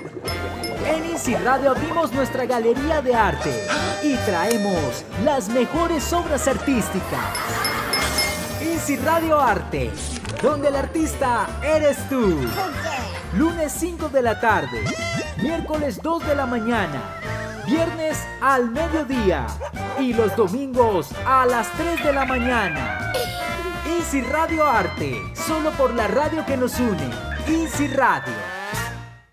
En Easy Radio abrimos nuestra galería de arte y traemos las mejores obras artísticas. Easy Radio Arte, donde el artista eres tú. Lunes 5 de la tarde, miércoles 2 de la mañana, viernes al mediodía y los domingos a las 3 de la mañana. Easy Radio Arte, solo por la radio que nos une. Easy Radio.